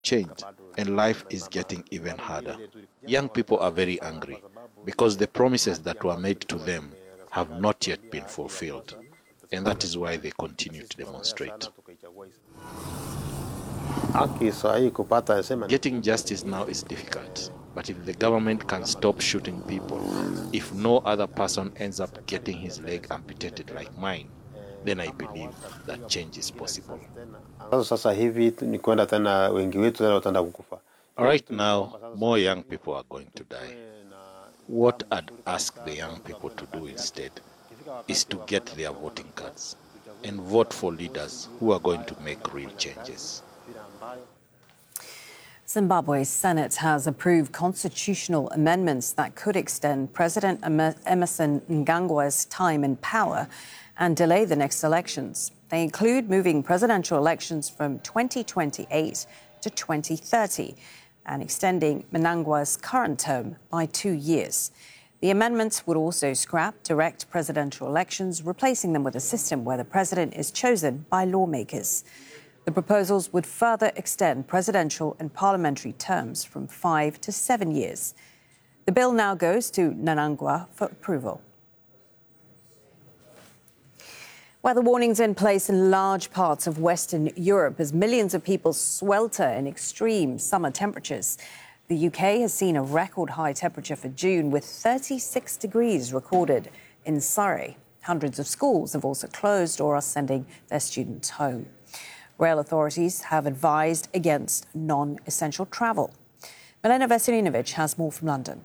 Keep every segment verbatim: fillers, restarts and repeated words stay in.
changed, and life is getting even harder. Young people are very angry because the promises that were made to them have not yet been fulfilled, and that is why they continue to demonstrate. Getting justice now is difficult, but if the government can stop shooting people, if no other person ends up getting his leg amputated like mine, then I believe that change is possible. Right now, more young people are going to die. What I'd ask the young people to do instead is to get their voting cards and vote for leaders who are going to make real changes. Zimbabwe's Senate has approved constitutional amendments that could extend President Emmerson Mnangagwa's time in power and delay the next elections. They include moving presidential elections from twenty twenty-eight to twenty thirty and extending Mnangagwa's current term by two years. The amendments would also scrap direct presidential elections, replacing them with a system where the president is chosen by lawmakers. The proposals would further extend presidential and parliamentary terms from five to seven years. The bill now goes to Mnangagwa for approval. Weather warnings in place in large parts of Western Europe as millions of people swelter in extreme summer temperatures. The U K has seen a record high temperature for June with thirty-six degrees recorded in Surrey. Hundreds of schools have also closed or are sending their students home. Rail authorities have advised against non-essential travel. Milena Veselinovic has more from London.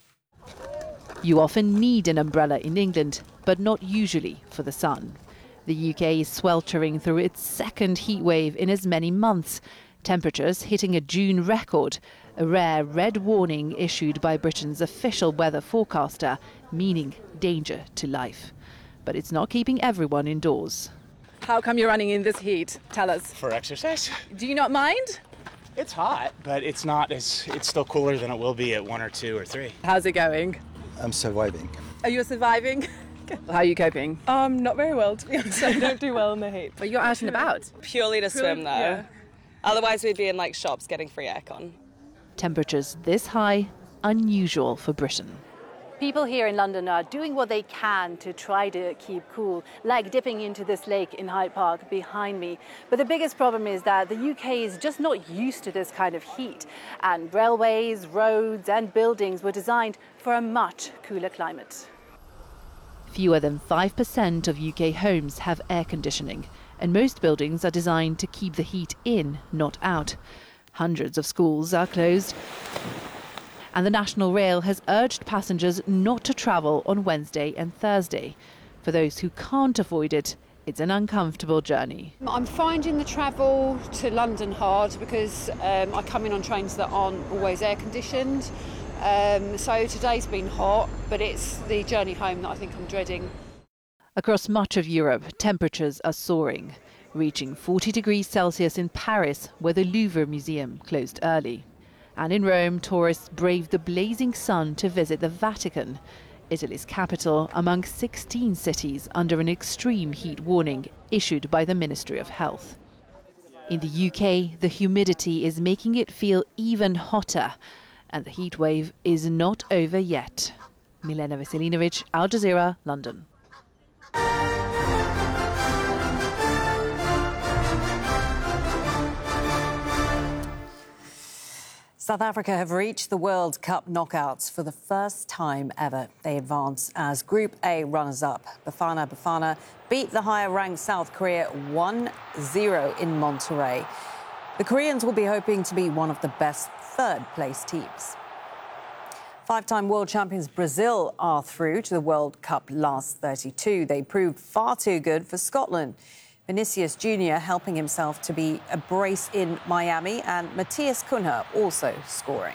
You often need an umbrella in England, but not usually for the sun. The U K is sweltering through its second heat wave in as many months. Temperatures hitting a June record, a rare red warning issued by Britain's official weather forecaster, meaning danger to life. But it's not keeping everyone indoors. How come you're running in this heat? Tell us. For exercise. Do you not mind? It's hot, but it's not as it's still cooler than it will be at one or two or three. How's it going? I'm surviving. Are you surviving? How are you coping? Um, not very well, to be honest. I don't do well in the heat. But you're out and about. Purely to swim, though. Yeah. Otherwise, we'd be in like shops getting free aircon. Temperatures this high, unusual for Britain. People here in London are doing what they can to try to keep cool, like dipping into this lake in Hyde Park behind me. But the biggest problem is that the U K is just not used to this kind of heat, and railways, roads and buildings were designed for a much cooler climate. Fewer than five percent of U K homes have air conditioning, and most buildings are designed to keep the heat in, not out. Hundreds of schools are closed, and the National Rail has urged passengers not to travel on Wednesday and Thursday. For those who can't avoid it, it's an uncomfortable journey. I'm finding the travel to London hard because um, I come in on trains that aren't always air conditioned. Um, so today's been hot, but it's the journey home that I think I'm dreading. Across much of Europe, temperatures are soaring, reaching forty degrees Celsius in Paris, where the Louvre Museum closed early. And in Rome, tourists braved the blazing sun to visit the Vatican, Italy's capital, among sixteen cities under an extreme heat warning issued by the Ministry of Health. In the U K, the humidity is making it feel even hotter, and the heat wave is not over yet. Milena Veselinovic, Al Jazeera, London. South Africa have reached the World Cup knockouts for the first time ever. They advance as Group A runners-up. Bafana Bafana beat the higher-ranked South Korea one zero in Monterrey. The Koreans will be hoping to be one of the best third-place teams. Five-time world champions Brazil are through to the World Cup last thirty-two. They proved far too good for Scotland. Vinicius Junior helping himself to be a brace in Miami, and Matthias Cunha also scoring.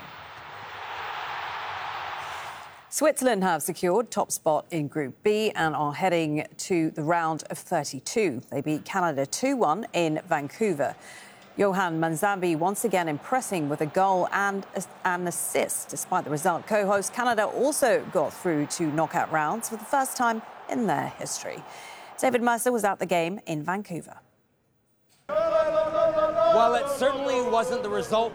Switzerland have secured top spot in Group B and are heading to the round of thirty-two. They beat Canada two one in Vancouver. Johan Manzambi once again impressing with a goal and an assist. Despite the result, co-host Canada also got through to knockout rounds for the first time in their history. David Mercer was at the game in Vancouver. While it certainly wasn't the result